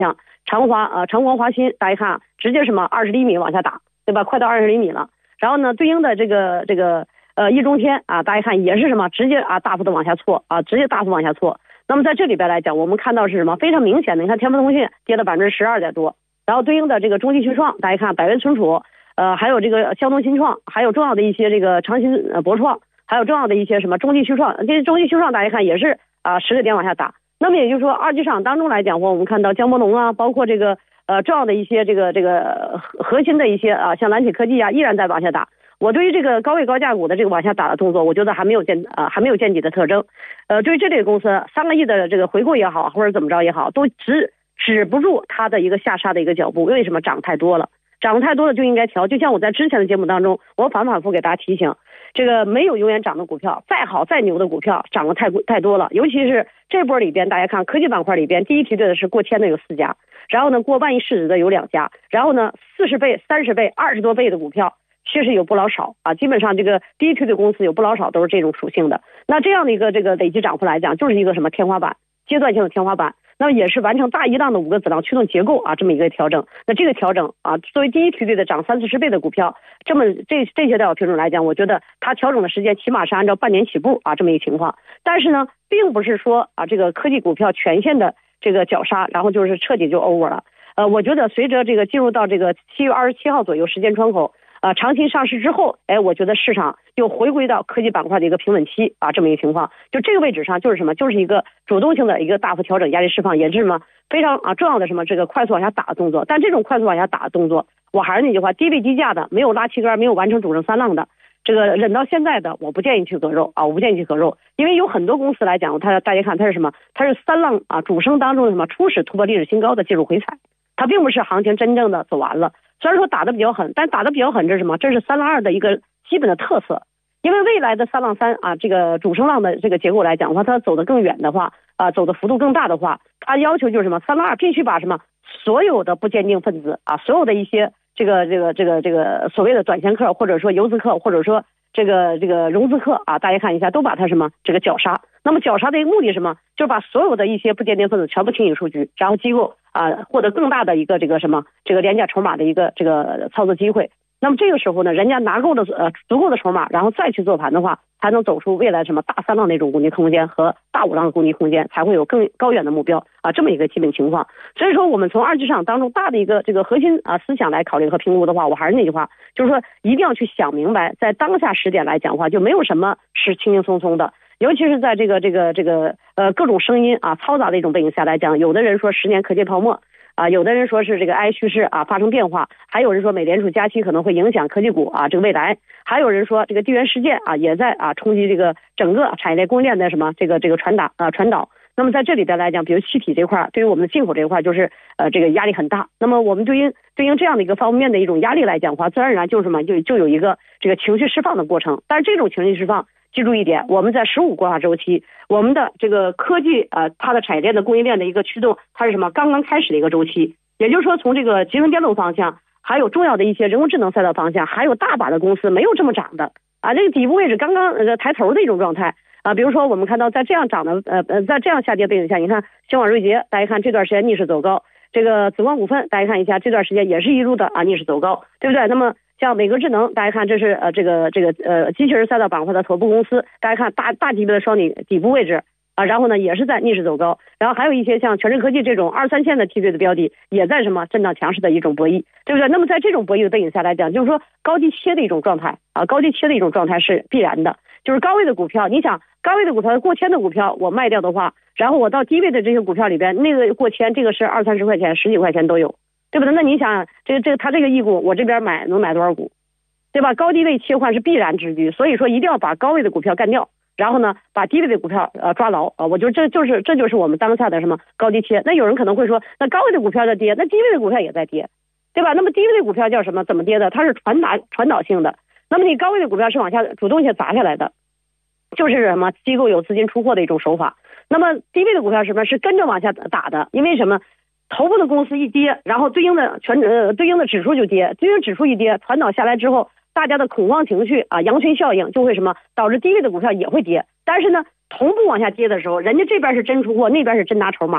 像长光华鑫，大家看直接什么20厘米往下打，对吧？快到20厘米了。然后呢，对应的这个易中天啊，大家看也是什么直接大幅的往下挫啊，直接大幅往下挫。那么在这里边来讲，我们看到是什么非常明显的，你看天风通信跌了12%点多，然后对应的这个中汽旭创，大家看百威存储，还有这个湘东新创，还有重要的一些这个长鑫博创，还有重要的一些什么中汽旭创，这些中汽旭创大家看也是10个点往下打。那么也就是说，二级市场当中来讲，我们看到江波龙啊，包括这个重要的一些这个核心的一些像蓝铁科技依然在往下打。我对于这个高位高价股的这个往下打的动作，我觉得还没有见底的特征。对于这类公司3个亿的这个回购也好，或者怎么着也好，都止不住它的一个下杀的一个脚步。为什么？涨太多了，涨太多了就应该调。就像我在之前的节目当中，我反复给大家提醒，这个没有永远涨的股票，再好再牛的股票涨得太多了。尤其是这波里边，大家看科技板块里边，第一梯队的是过千的有4家，然后呢过万亿市值的有2家，然后呢40倍、30倍、20多倍的股票。其实有不老少基本上这个第一梯队公司有不老少都是这种属性的。那这样的一个这个累计涨幅来讲，就是一个什么天花板，阶段性的天花板。那么也是完成大一浪的5个子浪驱动结构这么一个调整。那这个调整作为第一梯队的涨30-40倍的股票，这些代表品种来讲，我觉得它调整的时间起码是按照半年起步这么一个情况。但是呢，并不是说这个科技股票全线的这个绞杀，然后就是彻底就 over 了。我觉得随着这个进入到这个7月27号左右时间窗口。长期上市之后，我觉得市场又回归到科技板块的一个平稳期这么一个情况。就这个位置上就是什么？就是一个主动性的一个大幅调整、压力释放，也是什么非常重要的什么这个快速往下打的动作。但这种快速往下打的动作，我还是那句话，低位低价的，没有拉旗杆、没有完成主升3浪的，这个忍到现在的，我不建议去割肉我不建议去割肉，因为有很多公司来讲，大家看它是什么？它是3浪主升当中的什么初始突破历史新高的技术回踩，它并不是行情真正的走完了。虽然说打得比较狠，但打得比较狠这是什么？这是3浪2的一个基本的特色。因为未来的3浪3这个主升浪的这个结构来讲的话，它走得更远的话走的幅度更大的话，它要求就是什么？3浪2必须把什么所有的不坚定分子所有的一些这个所谓的短线客，或者说游资客，或者说这个融资客大家看一下，都把它什么这个绞杀。那么绞杀的一个目的是什么？就是把所有的一些不坚定分子全部清理出局，然后机构获得更大的一个这个什么这个廉价筹码的一个这个操作机会。那么这个时候呢，人家拿够了足够的筹码，然后再去做盘的话，才能走出未来什么大3浪那种攻击空间和大5浪的攻击空间，才会有更高远的目标这么一个基本情况。所以说我们从二级市场当中大的一个这个核心思想来考虑和评估的话，我还是那句话，就是说一定要去想明白，在当下时点来讲的话，就没有什么是轻轻松松的。尤其是在这个各种声音嘈杂的一种背景下来讲，有的人说10年科技泡沫有的人说是这个 AI 趋势发生变化，还有人说美联储加息可能会影响科技股这个未来，还有人说这个地缘事件也在冲击这个整个产业链供应链的什么这个传导。那么在这里边来讲，比如气体这块，对于我们的进口这一块就是这个压力很大。那么我们对应这样的一个方面的一种压力来讲的话，自然而然就是什么就有一个这个情绪释放的过程。但是这种情绪释放，记住一点，我们在15规划周期，我们的这个科技它的产业链的供应链的一个驱动，它是什么？刚刚开始的一个周期。也就是说，从这个集成电路方向，还有重要的一些人工智能赛道方向，还有大把的公司没有这么涨的这个底部位置刚刚抬头的一种状态比如说我们看到在这样涨的在这样下跌背景下，你看新网瑞捷，大家看这段时间逆势走高，这个紫光股份大家看一下，这段时间也是一路的逆势走高，对不对？那么像美格智能，大家看这是这个机器人赛道板块的头部公司，大家看大级别的双底部位置然后呢也是在逆势走高，然后还有一些像全振科技这种2、3线的梯队的标的，也在什么震荡强势的一种博弈，对不对？那么在这种博弈的背景下来讲，就是说高低切的一种状态高低切的一种状态是必然的。就是高位的股票，你想高位的股票过千的股票我卖掉的话，然后我到低位的这些股票里边，那个过千这个是20-30块钱10几块钱都有，对不对？那你想它这个一股我这边能买多少股，对吧？高低位切换是必然之举，所以说一定要把高位的股票干掉，然后呢把低位的股票抓牢我觉得这就是我们当下的什么高低切。那有人可能会说，那高位的股票在跌，那低位的股票也在跌，对吧？那么低位的股票叫什么？怎么跌的？它是传导性的。那么你高位的股票是往下主动性砸下来的，就是什么机构有资金出货的一种手法。那么低位的股票什么是跟着往下打的？因为什么？头部的公司一跌，然后对应的指数就跌，对应指数一跌，传导下来之后，大家的恐慌情绪羊群效应就会什么导致低位的股票也会跌。但是呢，同步往下跌的时候，人家这边是真出货，那边是真拿筹码，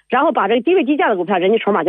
然后把这个低位低价的股票，人家筹码就